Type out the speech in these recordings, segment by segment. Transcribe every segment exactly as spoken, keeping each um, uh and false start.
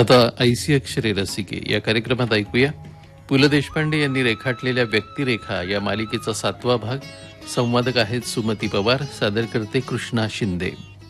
आता ऐसी अक्षरे रसिके या कार्यक्रमात ऐकूया पु ल देशपांडे यांनी रेखाटलेल्या व्यक्तिरेखा या मालिकेचा सातवा भाग. संवादक आहेत सुमती पवार, सादर करते कृष्णा शिंदे.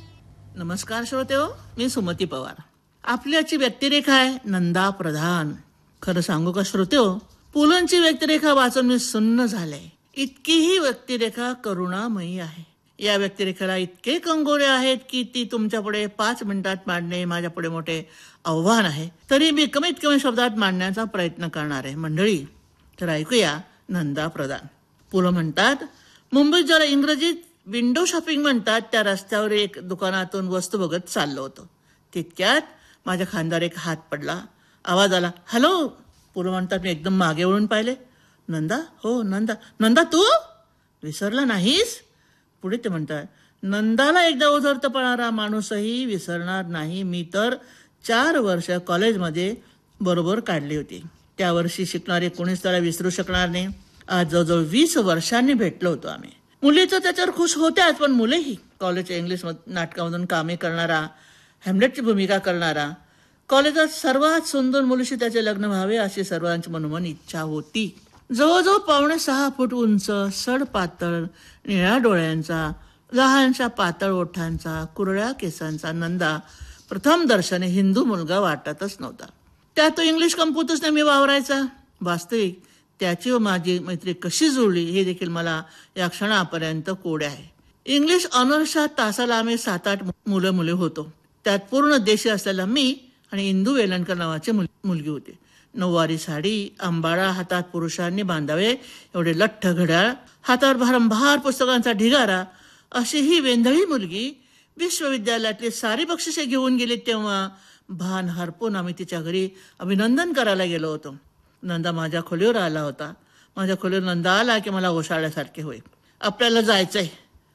नमस्कार श्रोतेहो, मी सुमती पवार. आपली आजची व्यक्तिरेखा आहे नंदा प्रधान. खरं सांगू का श्रोतेहो, पुलंची व्यक्तिरेखा वाचून मी सुन्न झाले. इतकी ही व्यक्तिरेखा करुणामयी आहे. या व्यक्तिरेखेला इतके कंगोरे आहेत की ती तुमच्यापुढे पाच मिनिटात मांडणे माझ्यापुढे मोठे आव्हान आहे. तरी मी कमीत कमी शब्दात मांडण्याचा प्रयत्न करणार आहे. मंडळी, तर ऐकूया नंदा प्रधान. पुलं म्हणतात, मुंबईत ज्याला इंग्रजीत विंडो शॉपिंग म्हणतात, त्या रस्त्यावर एक दुकानातून वस्तू बघत चाललो होतो. तितक्यात माझ्या खांद्यावर एक हात पडला. आवाज आला, हॅलो. पुलं म्हणतात, मी एकदम मागे वळून पाहिले. नंदा? हो नंदा. नंदा तू विसरला नाहीस? पुढे ते म्हणतात, नंदाला एकदा उधळत पडणारा माणूसही विसरणार नाही. मी तर चार वर्ष कॉलेजमध्ये बरोबर काढली होती. त्या वर्षी शिकणारे कोणीच त्याला विसरू शकणार नाही. आज जवळजवळ वीस वर्षांनी भेटलो होतो आम्ही. मुली तर त्याच्यावर खुश होत्याच, पण मुलेही. कॉलेजच्या इंग्लिश नाटकामधून कामे करणारा, हॅम्लेटची भूमिका करणारा, कॉलेजात सर्वात सुंदर मुलीशी त्याचे लग्न व्हावे अशी सर्वांची मनोमन इच्छा होती. जवळजवळ पावणे सहा फूट उंच, सड पातळ, निळ्या डोळ्यांचा, लहानशा पातळ ओठांचा, कुरळ्या केसांचा नंदा प्रथम दर्शने हिंदू मुलगा वाटतच नव्हता. त्यात तो इंग्लिश कंपूतच नेहमी वावरायचा. वास्तविक त्याची व माझी मैत्री कशी जुळली हे देखील मला या क्षणापर्यंत कोडे आहे. इंग्लिश ऑनर्सच्या तासाला आम्ही सात आठ मुलं मुले होतो. त्यात पूर्ण देशी असलेला मी आणि इंदू वेलणकर नावाची मुलगी होती. नऊवारी साडी, आंबाळा हातात पुरुषांनी बांधावे एवढे लठ्ठ घड्याळ, हातावर भारंभार पुस्तकांचा ढिगारा, अशी ही वेंधळी मुलगी विश्वविद्यालयातली सारी बक्षिसे घेऊन गेली. तेव्हा भान हरपून आम्ही तिच्या घरी अभिनंदन करायला गेलो होतो. नंदा माझ्या खोलीवर आला होता. माझ्या खोलीवर नंदा आला की मला ओशाळल्यासारखे होईल. आपल्याला जायचंय.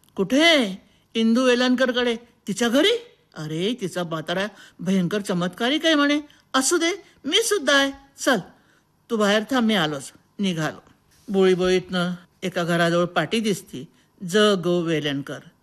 कुठे? इंदू वेलणकरकडे. तिच्या घरी? अरे, तिचा म्हातारा भयंकर चमत्कारी काय म्हणे. असू दे, मी सुद्धा आहे. चल तू बाहेर थांब, मी आलोच. निघालो. बोळी बोळीतनं एका घराजवळ पाटी दिसती, ज गो वेलणकर.